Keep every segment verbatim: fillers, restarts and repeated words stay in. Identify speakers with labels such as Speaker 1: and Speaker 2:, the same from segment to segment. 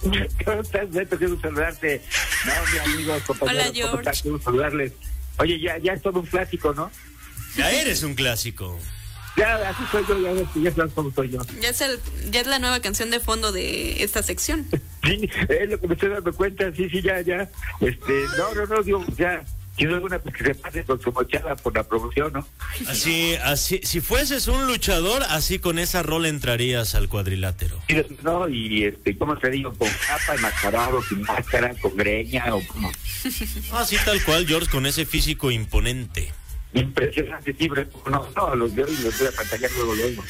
Speaker 1: ¿Cómo estás, Beto? Qué gusto saludarte. No, mi amigo, compañero.
Speaker 2: Hola, George.
Speaker 1: ¿Cómo estás? Qué gusto saludarles. Oye, ya, ya es todo un clásico, ¿no?
Speaker 3: Ya eres un clásico.
Speaker 1: Ya, así soy yo, ya ves, ya sabes cómo soy yo.
Speaker 2: Ya es, el, ya es la nueva canción de fondo de esta sección.
Speaker 1: Sí, es lo que me estoy dando cuenta, sí, sí, ya, ya. Este, no, no, no, digo, ya. Quiero alguna pues, que se pase con su mochada por la promoción, ¿no?
Speaker 3: Así, así, si fueses un luchador, así con esa rola entrarías al cuadrilátero.
Speaker 1: Sí, no, y este, ¿cómo te digo? Con capa, enmascarado, sin máscara, con greña, o como...
Speaker 3: Así tal cual, George, con ese físico imponente.
Speaker 1: Impresionante, sí, pero no, no, los veo y los voy a pantallar luego, luego.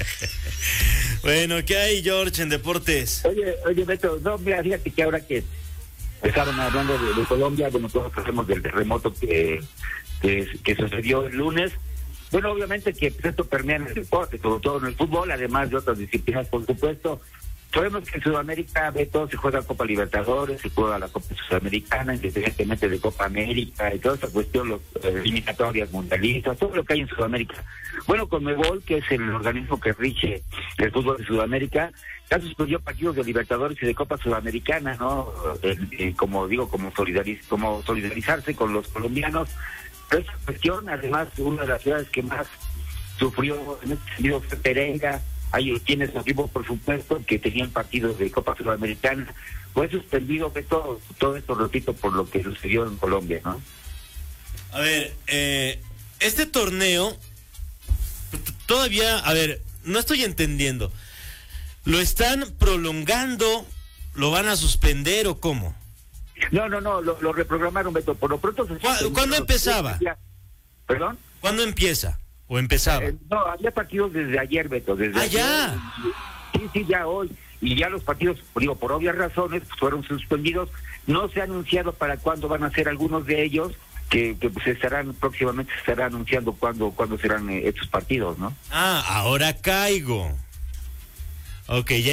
Speaker 3: Bueno, ¿qué hay, George, en deportes?
Speaker 1: Oye, oye, Beto, no, mira, fíjate que ahora que estaban hablando de, de Colombia, bueno, todos sabemos del terremoto que, que, que sucedió el lunes. Bueno, obviamente que esto permea en el deporte, sobre todo en el fútbol, además de otras disciplinas, por supuesto. Sabemos que en Sudamérica, Beto, se juega Copa Libertadores, se juega la Copa Sudamericana, independientemente de Copa América y toda esta cuestión, los eh, eliminatorias mundialistas, todo lo que hay en Sudamérica. Bueno, Conmebol, que es el organismo que rige el fútbol de Sudamérica, ya suspendió partidos de Libertadores y de Copa Sudamericana, ¿no? Eh, eh, como digo, como, solidariz como solidarizarse con los colombianos. Pero esa cuestión, además, una de las ciudades que más sufrió en este sentido fue Pereira. Hay quienes equipos, por supuesto, que tenían partidos de Copa Sudamericana. Fue suspendido que todo, todo esto, repito, por lo que sucedió en Colombia, ¿no?
Speaker 3: A ver, eh, este torneo, todavía, a ver, no estoy entendiendo. ¿Lo están prolongando? ¿Lo van a suspender o cómo?
Speaker 1: No, no, no, lo, lo reprogramaron, Beto. Por lo pronto se...
Speaker 3: ¿Cuándo, ¿cuándo empezaba?
Speaker 1: ¿Perdón?
Speaker 3: ¿Cuándo empieza? ¿O empezaba?
Speaker 1: Eh, no, había partidos desde ayer, Beto. Desde
Speaker 3: ¡Ah,
Speaker 1: ayer,
Speaker 3: ya!
Speaker 1: Sí, sí, ya hoy. Y ya los partidos, digo, por obvias razones, fueron suspendidos. No se ha anunciado para cuándo van a ser algunos de ellos, que, que se estarán, próximamente se estará anunciando cuándo, cuándo serán eh, estos partidos, ¿no?
Speaker 3: Ah, ahora caigo. Ok, ya